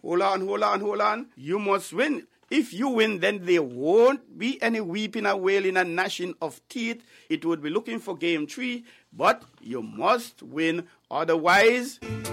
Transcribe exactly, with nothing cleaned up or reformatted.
hold on, hold on, hold on. You must win. If you win, then there won't be any weeping and wailing and gnashing of teeth. It would be looking for game three, but you must win. Otherwise...